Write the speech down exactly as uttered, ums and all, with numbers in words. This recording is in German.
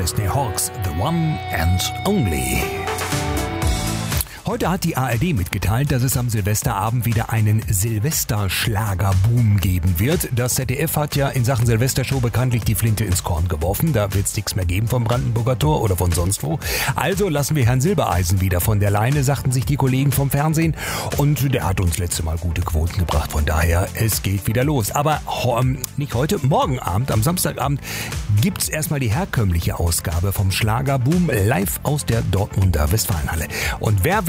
Chesney Hawkes, The One and Only. Heute hat die A R D mitgeteilt, dass es am Silvesterabend wieder einen Silvesterschlagerboom geben wird. Das Z D F hat ja in Sachen Silvestershow bekanntlich die Flinte ins Korn geworfen. Da wird es nichts mehr geben vom Brandenburger Tor oder von sonst wo. Also lassen wir Herrn Silbereisen wieder von der Leine, sagten sich die Kollegen vom Fernsehen. Und der hat uns letzte Mal gute Quoten gebracht. Von daher, es geht wieder los. Aber ähm, nicht heute, morgen Abend, am Samstagabend, gibt's erstmal die herkömmliche Ausgabe vom Schlagerboom live aus der Dortmunder Westfalenhalle. Und wer